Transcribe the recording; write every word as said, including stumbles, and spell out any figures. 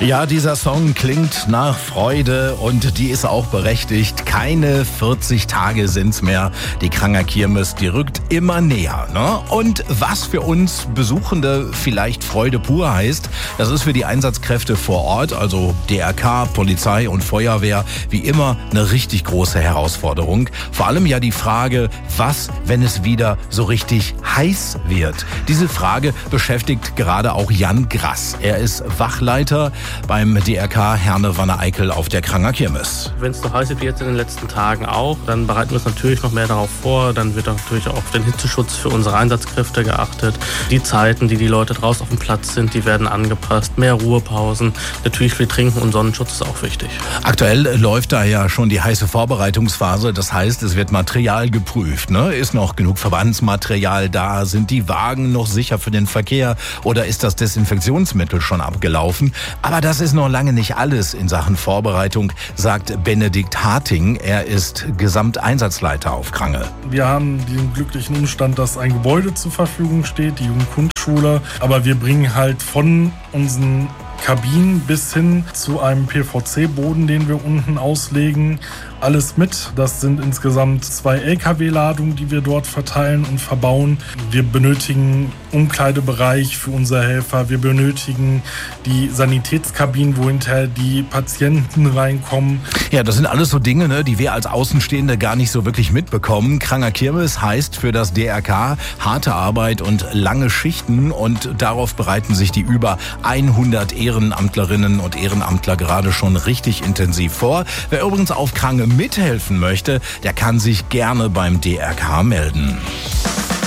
Ja, dieser Song klingt nach Freude und die ist auch berechtigt. Keine vierzig Tage sind's mehr. Die Kranger Kirmes, die rückt immer näher, ne? Und was für uns Besuchende vielleicht Freude pur heißt, das ist für die Einsatzkräfte vor Ort, also D R K, Polizei und Feuerwehr, wie immer eine richtig große Herausforderung. Vor allem ja die Frage, was, wenn es wieder so richtig heiß wird? Diese Frage beschäftigt gerade auch Jan Grass. Er ist Wachleiter beim D R K Herne-Wanne-Eickel auf der Kranger Kirmes. Wenn es so heiß ist wie jetzt in den letzten Tagen auch, dann bereiten wir uns natürlich noch mehr darauf vor. Dann wird natürlich auch auf den Hitzeschutz für unsere Einsatzkräfte geachtet. Die Zeiten, die die Leute draußen auf dem Platz sind, die werden angepasst. Mehr Ruhepausen. Natürlich viel Trinken und Sonnenschutz ist auch wichtig. Aktuell läuft da ja schon die heiße Vorbereitungsphase. Das heißt, es wird Material geprüft, ne? Ist noch genug Verbandsmaterial da? Sind die Wagen noch sicher für den Verkehr? Oder ist das Desinfektionsmittel schon abgelaufen? Aber das ist noch lange nicht alles in Sachen Vorbereitung, sagt Benedikt Harting. Er ist Gesamteinsatzleiter auf Krange. Wir haben den glücklichen Umstand, dass ein Gebäude zur Verfügung steht, die Jugendkunstschule. Aber wir bringen halt von unseren Kabinen bis hin zu einem P V C-Boden, den wir unten auslegen, alles mit. Das sind insgesamt zwei L K W-Ladungen, die wir dort verteilen und verbauen. Wir benötigen Umkleidebereich für unsere Helfer. Wir benötigen die Sanitätskabinen, wo hinterher die Patienten reinkommen. Ja, das sind alles so Dinge, ne, die wir als Außenstehende gar nicht so wirklich mitbekommen. Kranger Kirmes heißt für das D R K harte Arbeit und lange Schichten. Und darauf bereiten sich die über hundert Ehrenamtlerinnen und Ehrenamtler gerade schon richtig intensiv vor. Wer übrigens auf Krange mithelfen möchte, der kann sich gerne beim D R K melden.